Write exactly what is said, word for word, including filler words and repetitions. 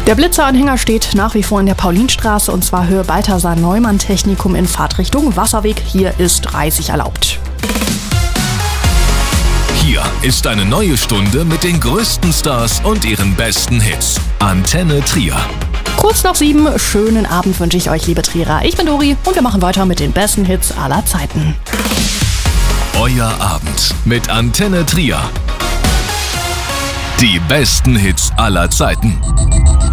Der Blitzeranhänger steht nach wie vor in der Paulinstraße und zwar Höhe Balthasar Neumann Technikum in Fahrtrichtung Wasserweg. Hier ist dreißig erlaubt. Hier ist eine neue Stunde mit den größten Stars und ihren besten Hits. Antenne Trier. Kurz nach sieben, schönen Abend wünsche ich euch, liebe Trierer. Ich bin Dori und wir machen weiter mit den besten Hits aller Zeiten. Euer Abend mit Antenne Trier. Die besten Hits aller Zeiten.